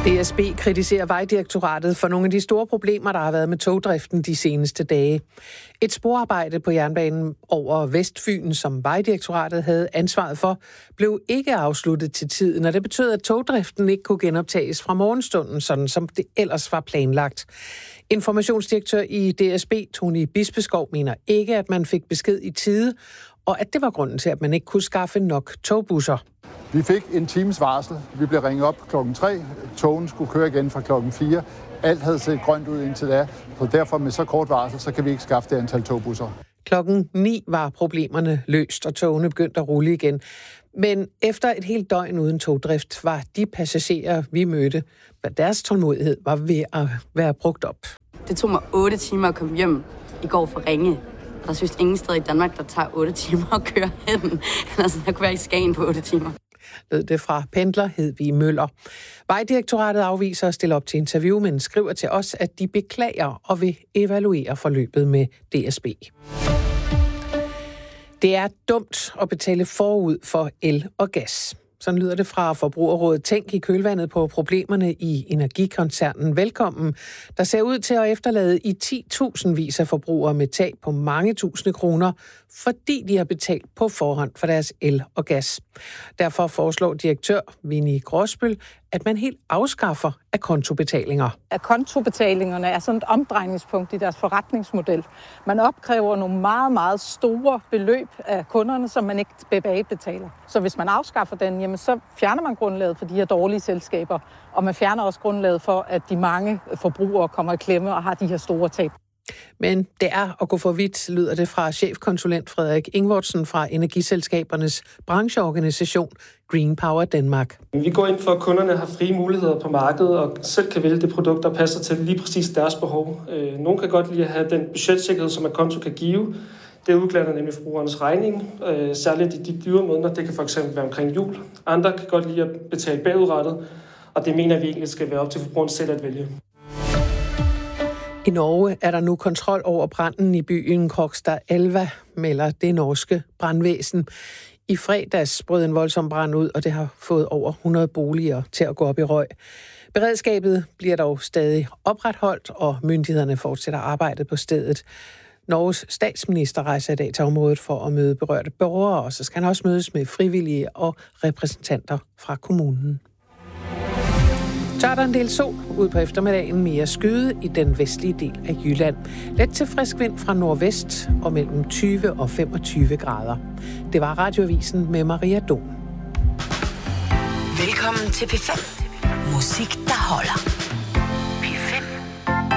DSB kritiserer Vejdirektoratet for nogle af de store problemer, der har været med togdriften de seneste dage. Et sporarbejde på jernbanen over Vestfyn, som Vejdirektoratet havde ansvaret for, blev ikke afsluttet til tiden, og det betød, at togdriften ikke kunne genoptages fra morgenstunden, sådan som det ellers var planlagt. Informationsdirektør i DSB, Tony Bispeskov, mener ikke, at man fik besked i tide, og at det var grunden til, at man ikke kunne skaffe nok togbusser. Vi fik en times varsel. Vi blev ringet op 3:00. Togen skulle køre igen fra 4:00. Alt havde set grønt ud indtil da, så derfor med så kort varsel, så kan vi ikke skaffe det antal togbusser. 9:00 var problemerne løst, og togene begyndte at rulle igen. Men efter et helt døgn uden togdrift var de passagerer, vi mødte, hvad deres tålmodighed var ved at være brugt op. Det tog mig 8 timer at komme hjem i går fra Ringe. Der er synes ingen sted i Danmark, der tager 8 timer at køre hen. Altså, der kunne være i Skagen på 8 timer. Lød det fra pendler Hedvig Møller. Vejdirektoratet afviser at stille op til interview, men skriver til os, at de beklager og vil evaluere forløbet med DSB. Det er dumt at betale forud for el og gas. Sådan lyder det fra Forbrugerrådet Tænk i kølvandet på problemerne i energikoncernen Velkommen, der ser ud til at efterlade i 10.000vis af forbrugere med tab på mange tusinde kroner, fordi de har betalt på forhånd for deres el og gas. Derfor foreslår direktør Winnie Gråsbøl, at man helt afskaffer akontobetalinger. Akontobetalingerne er sådan et omdrejningspunkt i deres forretningsmodel. Man opkræver nogle meget, meget store beløb af kunderne, som man ikke tilbagebetaler. Så hvis man afskaffer den, jamen så fjerner man grundlaget for de her dårlige selskaber, og man fjerner også grundlaget for, at de mange forbrugere kommer i klemme og har de her store tab. Men det er at gå for vidt, lyder det fra chefkonsulent Frederik Ingvortsen fra Energiselskabernes brancheorganisation Green Power Danmark. Vi går ind for, at kunderne har frie muligheder på markedet og selv kan vælge det produkt, der passer til lige præcis deres behov. Nogle kan godt lide at have den budgetsikkerhed, som akonto kan give. Det udglander nemlig forbrugernes regning, særligt i de dyre måneder. Det kan fx være omkring jul. Andre kan godt lide at betale bagudrettet, og det mener vi egentlig skal være op til forbrugeren selv at vælge. I Norge er der nu kontrol over branden i byen Krokstadelva, melder det norske brandvæsen. I fredags brød en voldsom brand ud, og det har fået over 100 boliger til at gå op i røg. Beredskabet bliver dog stadig opretholdt, og myndighederne fortsætter arbejdet på stedet. Norges statsminister rejser i dag til området for at møde berørte borgere, og så skal han også mødes med frivillige og repræsentanter fra kommunen. Så er der en del sol ud på eftermiddagen, mere skyde i den vestlige del af Jylland. Let til frisk vind fra nordvest og mellem 20 og 25 grader. Det var Radioavisen med Maria Don. Velkommen til P5. Musik, der holder.